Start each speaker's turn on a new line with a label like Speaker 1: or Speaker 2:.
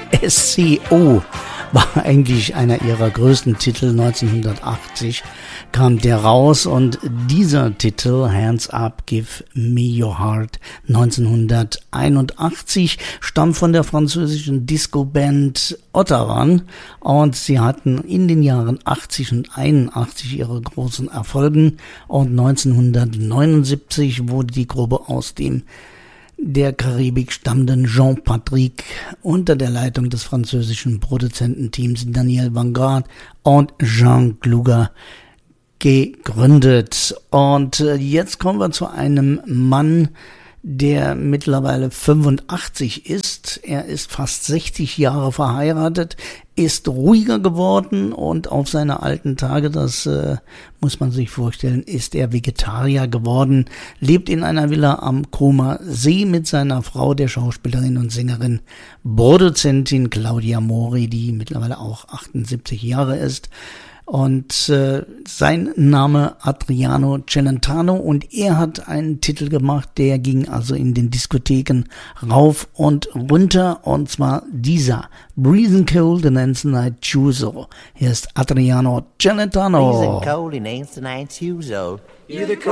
Speaker 1: SCO war eigentlich einer ihrer größten Titel. 1980 kam der raus und dieser Titel, Hands Up, Give Me Your Heart, 1981, stammt von der französischen Disco-Band Ottawan und sie hatten in den Jahren 80 und 81 ihre großen Erfolge und 1979 wurde die Gruppe aus dem der Karibik stammenden Jean-Patrick unter der Leitung des französischen Produzententeams Daniel Vanguard und Jean Kluger gegründet. Und jetzt kommen wir zu einem Mann, der mittlerweile 85 ist. Er ist fast 60 Jahre verheiratet, ist ruhiger geworden und auf seine alten Tage, das muss man sich vorstellen, ist er Vegetarier geworden, lebt in einer Villa am Comer See mit seiner Frau, der Schauspielerin und Sängerin, Produzentin Claudia Mori, die mittlerweile auch 78 Jahre ist. Und sein Name Adriano Celentano und er hat einen Titel gemacht, der ging also in den Diskotheken rauf und runter und zwar dieser Breathing Cold in the Night Chuzo. Hier ist Adriano Celentano.
Speaker 2: Breathing cold in the night Chuzo.